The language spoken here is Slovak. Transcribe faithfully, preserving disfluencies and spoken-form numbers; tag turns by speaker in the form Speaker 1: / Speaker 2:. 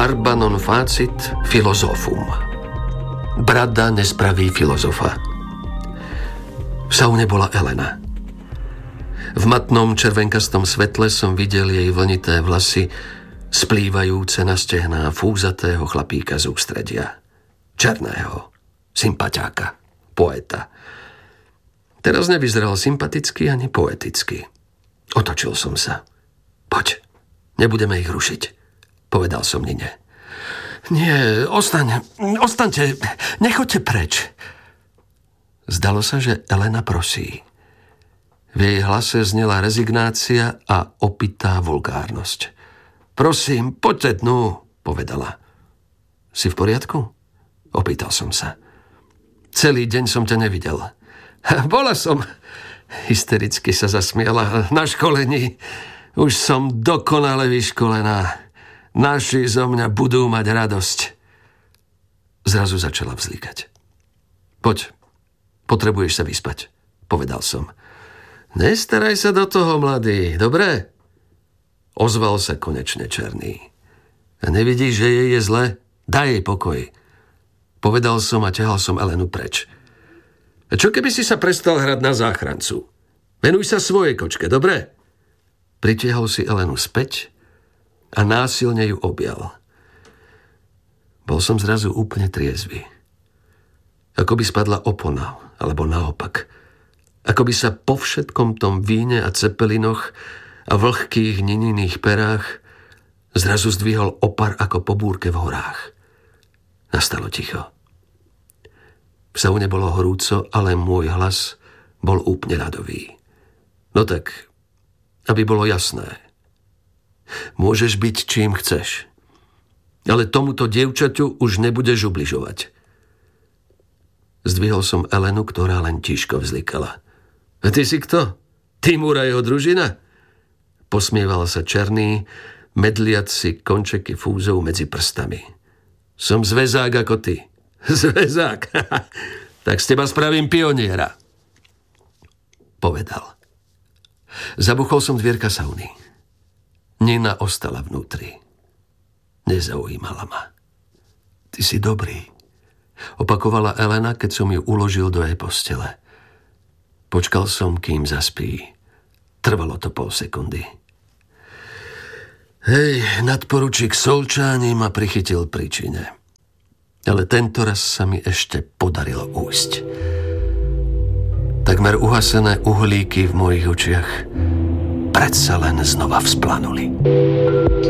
Speaker 1: Barba non facit filozofum. Brada nespraví filozofa. V saune bola Elena. V matnom červenkastom svetle som videl jej vlnité vlasy splývajúce na stehná fúzatého chlapíka z ústredia. Černého, sympaťáka, poeta. Teraz nevyzeral sympaticky ani poeticky. Otočil som sa. Poď, nebudeme ich rušiť, povedal som Nine. Nie, ostaň, ostaňte, nechoďte preč. Zdalo sa, že Elena prosí. V jej hlase znela rezignácia a opitá vulgárnosť. Prosím, poďte dnu, povedala. Si v poriadku? Opýtal som sa. Celý deň som ťa nevidel. Bola som, hystericky sa zasmiala, na školení. Už som dokonale vyškolená. Naši zo mňa budú mať radosť. Zrazu začala vzlikať. Poď, potrebuješ sa vyspať, povedal som. Nestaraj sa do toho, mladý, dobre? Ozval sa konečne Černý. A nevidíš, že jej je zle? Daj jej pokoj. Povedal som a ťahal som Elenu preč. A čo keby si sa prestal hrať na záchrancu? Venuj sa svojej kočke, dobre? Pritiahol si Elenu späť a násilne ju objal. Bol som zrazu úplne triezvy. Ako by spadla opona, alebo naopak. Ako by sa po všetkom tom víne a cepelinoch a vlhkých nininých perách zrazu zdvihol opar ako po búrke v horách. Nastalo ticho. V saune bolo horúco, ale môj hlas bol úplne ľadový. No tak, aby bolo jasné. Môžeš byť čím chceš. Ale tomuto dievčaťu už nebudeš ubližovať. Zdvihol som Elenu, ktorá len tiško vzlikala. A ty si kto? Timúra jeho družina? Posmieval sa Černý, medliac si končeky fúzov medzi prstami. Som zväzák ako ty. Zväzák? Tak z teba spravím pioniera. Povedal. Zabuchol som dvierka sauny. Nina ostala vnútri. Nezaujímala ma. Ty si dobrý, opakovala Elena, keď som ju uložil do jej postele. Počkal som, kým zaspí. Trvalo to pol sekundy. Hej, nadporučík Solčáni ma prichytil pri čine. Ale tento raz sa mi ešte podarilo újsť. Takmer uhasené uhlíky v mojich očiach predsa len znova vzplanuli.